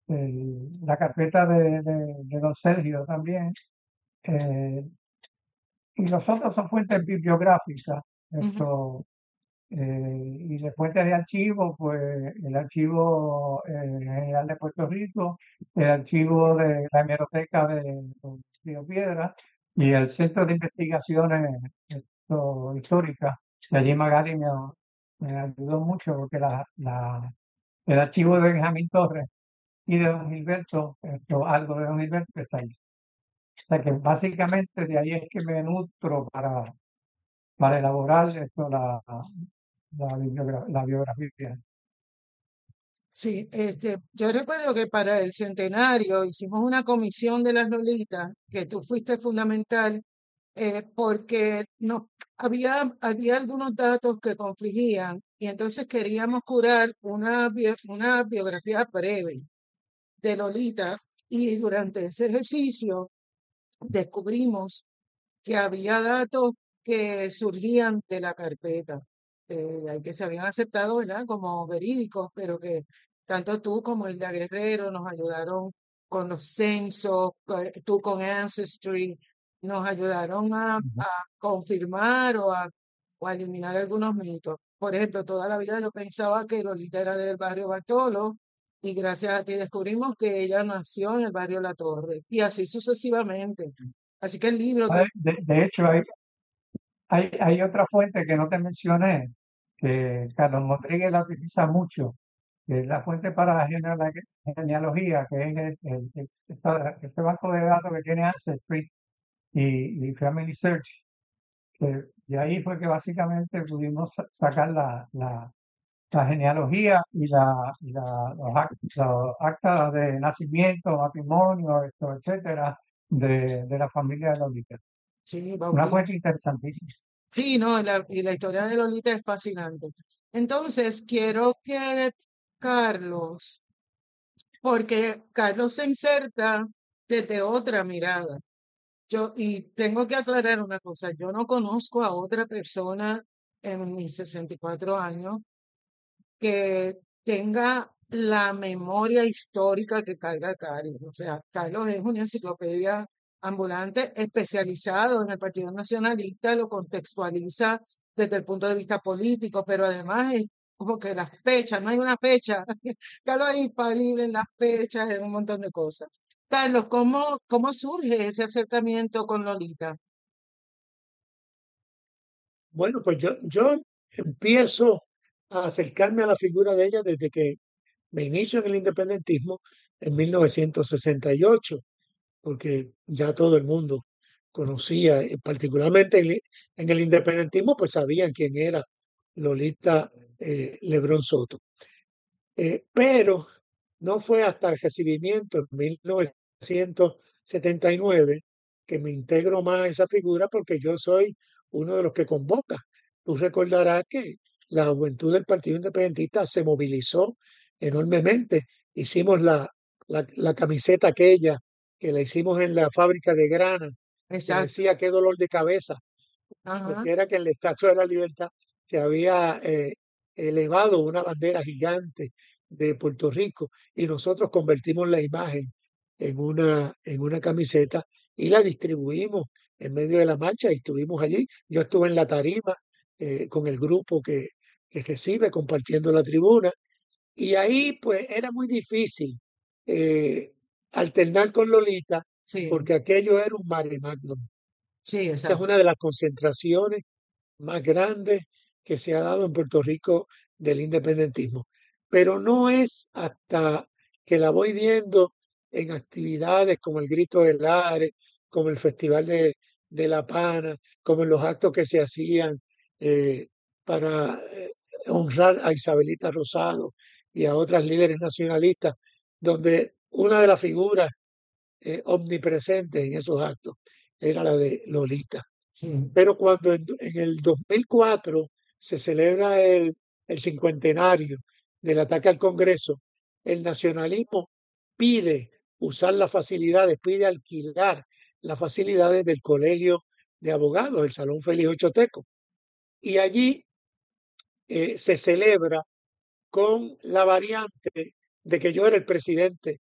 la carpeta de don Sergio también. eh, y los otros son fuentes bibliográficas. Ujú. Esto, y de fuentes de archivo, pues el Archivo General de Puerto Rico, el archivo de la Hemeroteca de Río Piedra y el Centro de Investigaciones Históricas. Y allí Magali me ayudó mucho porque el archivo de Benjamín Torres y de don Gilberto, algo de don Gilberto está ahí. O sea que básicamente de ahí es que me nutro para elaborar la biografía. Sí, yo recuerdo que para el centenario hicimos una comisión de las Lolitas, que tú fuiste fundamental, porque no, había algunos datos que confligían y entonces queríamos curar una biografía breve de Lolita y durante ese ejercicio descubrimos que había datos que surgían de la carpeta, que se habían aceptado, ¿verdad?, como verídicos, pero que tanto tú como Isla Guerrero nos ayudaron con los censos, tú con Ancestry, nos ayudaron a confirmar o a eliminar algunos mitos. Por ejemplo, toda la vida yo pensaba que Lolita era del barrio Bartolo y gracias a ti descubrimos que ella nació en el barrio La Torre y así sucesivamente. Así que el libro De hecho, hay otra fuente que no te mencioné, que Carlos Rodríguez la utiliza mucho, que es la fuente para la genealogía, que es ese banco de datos que tiene Ancestry y Family Search. Que de ahí fue que básicamente pudimos sacar la genealogía los actas de nacimiento, matrimonio, etcétera, de la familia de Lolita. Sí, Una Bautista. fuente interesantísima. Sí, no, y la historia de Lolita es fascinante. Entonces, quiero que Carlos, porque Carlos se inserta desde otra mirada. Y tengo que aclarar una cosa, yo no conozco a otra persona en mis 64 años que tenga la memoria histórica que carga Carlos. O sea, Carlos es una enciclopedia ambulante especializado en el Partido Nacionalista, lo contextualiza desde el punto de vista político, pero además es como que las fechas, no hay una fecha. Carlos es infalible en las fechas, en un montón de cosas. Carlos, ¿cómo surge ese acercamiento con Lolita? Bueno, pues yo empiezo a acercarme a la figura de ella desde que me inicio en el independentismo en 1968, porque ya todo el mundo conocía, particularmente en el independentismo, pues sabían quién era Lolita Lebrón Soto. Pero no fue hasta el recibimiento en 1979 que me integro más a esa figura porque yo soy uno de los que convoca. Tú recordarás que la juventud del Partido Independentista se movilizó enormemente. Hicimos la camiseta aquella que la hicimos en la fábrica de grana, que Exacto. decía qué dolor de cabeza, Ajá. porque era que en la Estatua de la Libertad se había elevado una bandera gigante de Puerto Rico y nosotros convertimos la imagen en una camiseta y la distribuimos en medio de la marcha y estuvimos allí. Yo estuve en la tarima con el grupo que recibe compartiendo la tribuna y ahí pues era muy difícil eh, alternar con Lolita Sí, porque aquello era un mare magnum. sí, Esa es exacto. una de las concentraciones más grande que se ha dado en Puerto Rico del independentismo. Pero no es hasta que la voy viendo en actividades como el Grito del Aire, como el Festival de La Pana, como en los actos que se hacían eh, para honrar a Isabelita Rosado y a otras líderes nacionalistas, donde una de las figuras omnipresentes en esos actos era la de Lolita. Sí. Pero cuando en el 2004 se celebra el cincuentenario del ataque al Congreso, el nacionalismo pide usar las facilidades, pide alquilar las facilidades del Colegio de Abogados, el Salón Félix Ochoteco. Y allí se celebra con la variante de que yo era el presidente